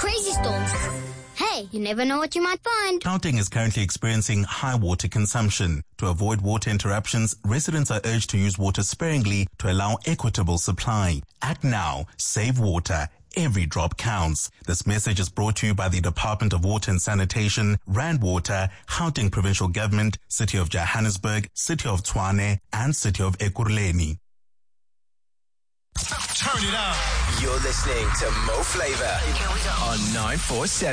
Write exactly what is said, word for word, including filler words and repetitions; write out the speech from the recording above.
Crazy storms. Hey, you never know what you might find. Gauteng is currently experiencing high water consumption. To avoid water interruptions, residents are urged to use water sparingly to allow equitable supply. Act now. Save water. Every drop counts. This message is brought to you by the Department of Water and Sanitation, Rand Water, Gauteng Provincial Government, City of Johannesburg, City of Tshwane, and City of Ekurhuleni. Turn it up. You're listening to Mo Flava on nine four seven.